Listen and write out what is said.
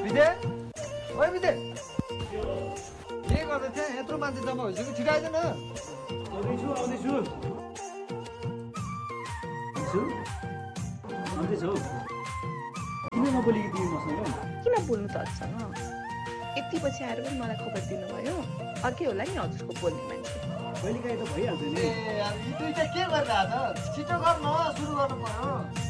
विजय ओइ विजय के गर्दै थिए यत्रो मान्छे जम्मा भइसक्यो छिटो आइज न आउँदैछु किन नबोलेको तिमी मसँग किन बोल्नु त हजुरसँग यति पछि आएर पनि मलाई खबर दिनुभयो अघि होला नि हजुरको बोल्ने मान्छे कहिलेकाहीँ त भइहाल्छ नि ए यार यी दुईटा के गरिरहेछ छिटो गर्न सुरु गर्नु पर्यो